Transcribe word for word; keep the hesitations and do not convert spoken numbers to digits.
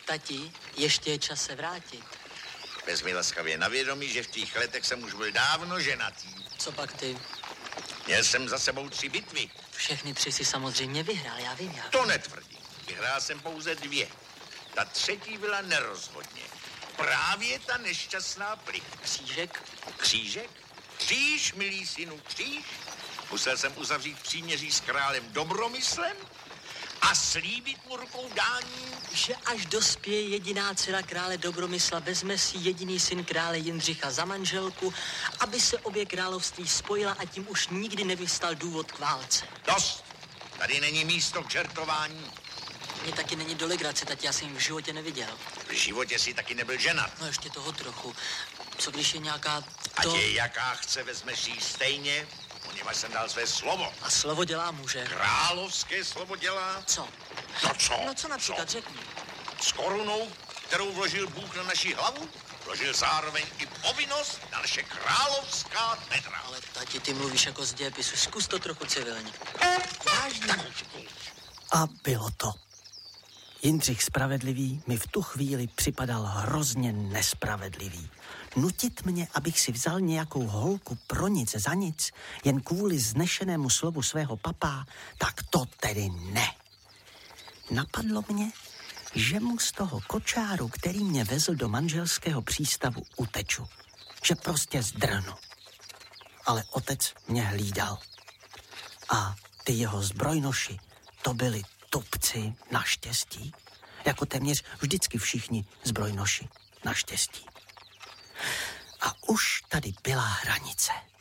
Tati, ještě je čas se vrátit. Vezmi laskavě na vědomí, že v těch letech jsem už byl dávno ženatý. Co pak ty? Měl jsem za sebou tři bitvy. Všechny tři si samozřejmě vyhrál, já vím, já. To netvrdím. Vyhrál jsem pouze dvě. Ta třetí byla nerozhodně. Právě ta nešťastná plik. Křížek? Křížek? Kříž, milý synu, kříž. Musel jsem uzavřít příměří s králem Dobromyslem a slíbit mu rukou dání, že až dospěje jediná dcera krále Dobromysla, vezme si jediný syn krále Jindřicha za manželku, aby se obě království spojila a tím už nikdy nevystal důvod k válce. Dost! Tady není místo k čertování. Mně taky není do legrace, tati, já jsem v životě neviděl. V životě si taky nebyl ženat. No ještě toho trochu. Co když je nějaká to... Ať je jaká chce, vezmeš jí stejně, poněvadž jsem dal své slovo. A slovo dělá muže. Královské slovo dělá? Co? No co? No co například, co? řekni. S korunou, kterou vložil Bůh na naši hlavu, vložil zároveň i povinnost na naše královská bedra. Ale tati, ty mluvíš jako z dějepisu, zkus to trochu civilně. Vážně. A bylo to. Jindřich Spravedlivý mi v tu chvíli připadal hrozně nespravedlivý. Nutit mě, abych si vzal nějakou holku pro nic za nic, jen kvůli znešenému slovu svého papá, tak to tedy ne. Napadlo mě, že mu z toho kočáru, který mě vezl do manželského přístavu, uteču. Že prostě zdrhnu. Ale otec mě hlídal. A ty jeho zbrojnoši, to byli tupci naštěstí. Jako téměř vždycky všichni zbrojnoši naštěstí. A už tady byla hranice.